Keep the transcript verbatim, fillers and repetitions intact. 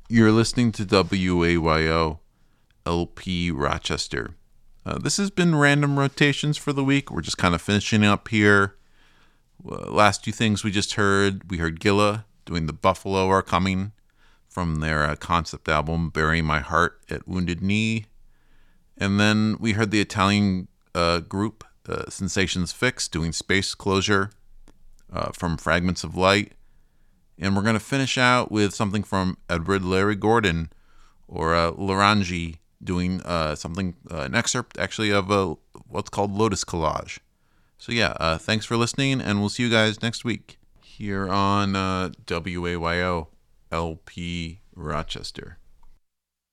You're listening to W A Y O L P Rochester. Uh, this has been Random Rotations for the week. We're just kind of finishing up here. Uh, last two things we just heard, we heard Gilla doing The Buffalo Are Coming from their uh, concept album, Bury My Heart at Wounded Knee. And then we heard the Italian uh, group, uh, Sensations Fix, doing Space Closure uh, from Fragments of Light. And we're going to finish out with something from Edward Larry Gordon, or uh, Laranji, doing uh, something, uh, an excerpt actually of uh, what's called Lotus Collage. So yeah, uh, thanks for listening, and we'll see you guys next week here on uh, W A Y O L P Rochester.